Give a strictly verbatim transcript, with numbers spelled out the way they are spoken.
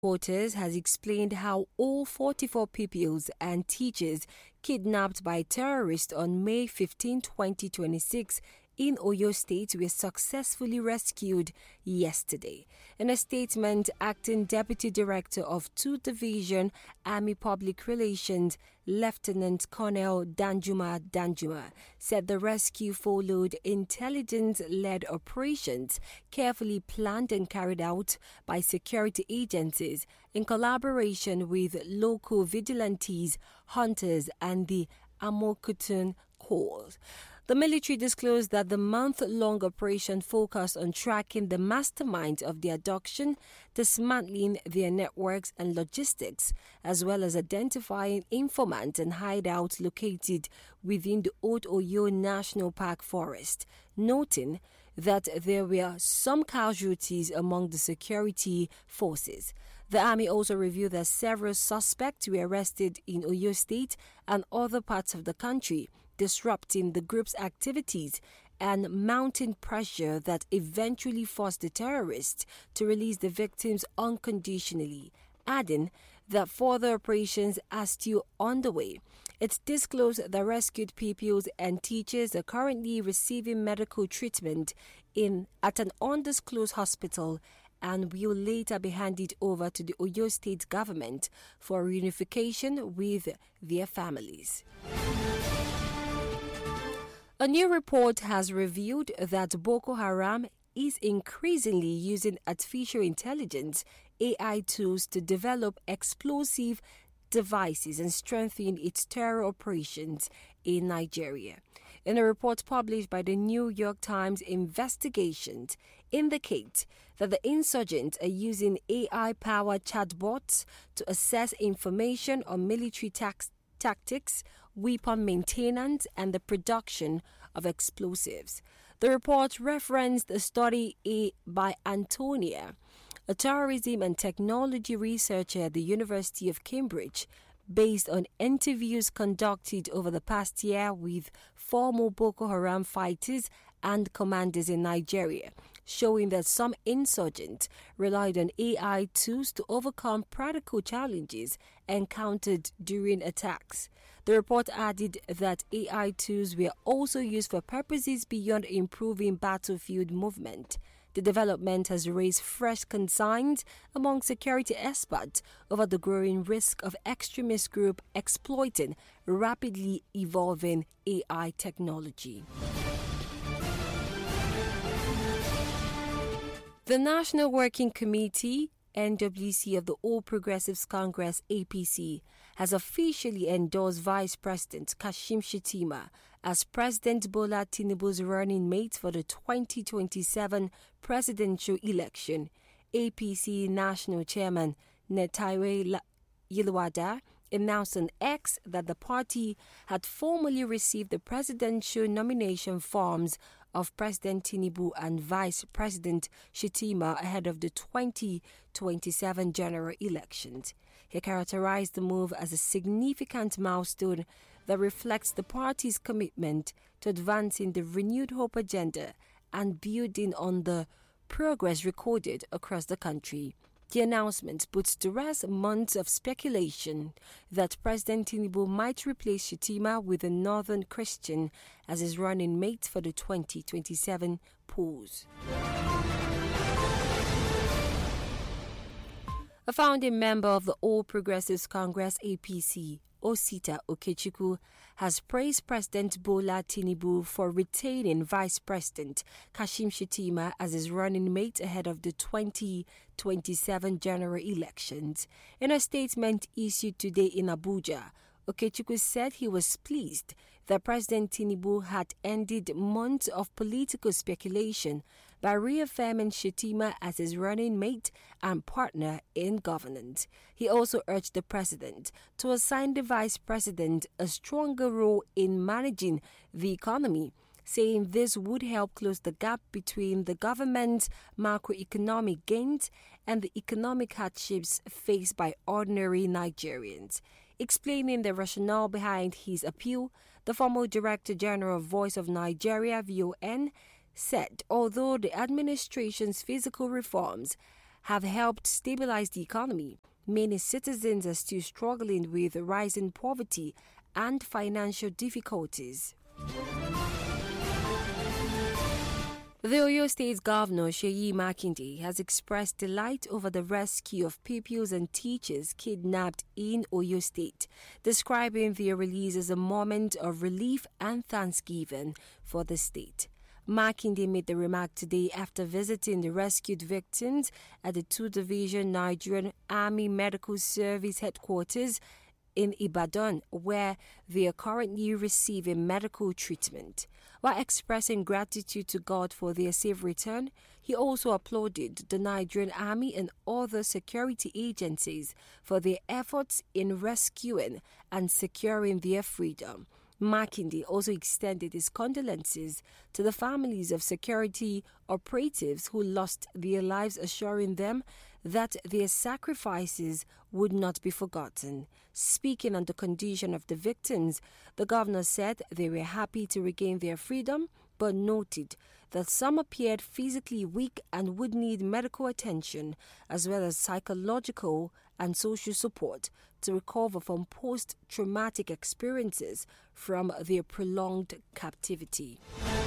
Reporters has explained how all forty-four pupils and teachers kidnapped by terrorists on May fifteenth, twenty twenty-six in Oyo State were successfully rescued yesterday. In a statement, Acting Deputy Director of two Division Army Public Relations, Lieutenant Colonel Danjuma Danjuma, said the rescue followed intelligence-led operations carefully planned and carried out by security agencies in collaboration with local vigilantes, hunters, and the Amokutun Corps. The military disclosed that the month-long operation focused on tracking the masterminds of the abduction, dismantling their networks and logistics, as well as identifying informants and hideouts located within the Old Oyo National Park forest, noting that there were some casualties among the security forces. The army also revealed that several suspects were arrested in Oyo State and other parts of the country, disrupting the group's activities and mounting pressure that eventually forced the terrorists to release the victims unconditionally, adding that further operations are still underway. It's disclosed that rescued pupils and teachers are currently receiving medical treatment in at an undisclosed hospital and will later be handed over to the Oyo State government for reunification with their families. A new report has revealed that Boko Haram is increasingly using artificial intelligence A I tools to develop explosive devices and strengthen its terror operations in Nigeria. In a report published by the New York Times, investigations indicate that the insurgents are using A I-powered chatbots to assess information on military tax tactics, weapon maintenance, and the production of explosives. The report referenced a study by Antonia, a terrorism and technology researcher at the University of Cambridge, based on interviews conducted over the past year with former Boko Haram fighters and commanders in Nigeria, showing that some insurgents relied on A I tools to overcome practical challenges encountered during attacks. The report added that A I tools were also used for purposes beyond improving battlefield movement. The development has raised fresh concerns among security experts over the growing risk of extremist groups exploiting rapidly evolving A I technology. The National Working Committee, N W C, of the All Progressives Congress, A P C, has officially endorsed Vice President Kashim Shettima as President Bola Tinubu's running mate for the twenty twenty-seven presidential election. A P C National Chairman Netaiwe Yilwada announced on X that the party had formally received the presidential nomination forms of President Tinubu and Vice President Shettima ahead of the twenty twenty-seven general elections. He characterized the move as a significant milestone that reflects the party's commitment to advancing the Renewed Hope agenda and building on the progress recorded across the country. The announcement puts to rest months of speculation that President Tinubu might replace Shettima with a Northern Christian as his running mate for the twenty twenty-seven polls. A founding member of the All Progressives Congress, A P C, Osita Okechukwu, has praised President Bola Tinubu for retaining Vice President Kashim Shettima as his running mate ahead of the twenty twenty-seven general elections. In a statement issued today in Abuja, Okechukwu said he was pleased that President Tinubu had ended months of political speculation by reaffirming Shettima as his running mate and partner in governance. He also urged the president to assign the vice president a stronger role in managing the economy, saying this would help close the gap between the government's macroeconomic gains and the economic hardships faced by ordinary Nigerians. Explaining the rationale behind his appeal, the former Director General of Voice of Nigeria, V O N, said although the administration's fiscal reforms have helped stabilize the economy. Many citizens are still struggling with rising poverty and financial difficulties. The Oyo State Governor, Seyi Makinde, has expressed delight over the rescue of pupils and teachers kidnapped in Oyo State, describing their release as a moment of relief and thanksgiving for the state. Makinde made the remark today after visiting the rescued victims at the two Division Nigerian Army Medical Service headquarters in Ibadan, where they are currently receiving medical treatment. While expressing gratitude to God for their safe return, he also applauded the Nigerian Army and other security agencies for their efforts in rescuing and securing their freedom. Makinde also extended his condolences to the families of security operatives who lost their lives, assuring them that their sacrifices would not be forgotten. Speaking on the condition of the victims, the governor said they were happy to regain their freedom, but noted that some appeared physically weak and would need medical attention as well as psychological and social support to recover from post-traumatic experiences from their prolonged captivity.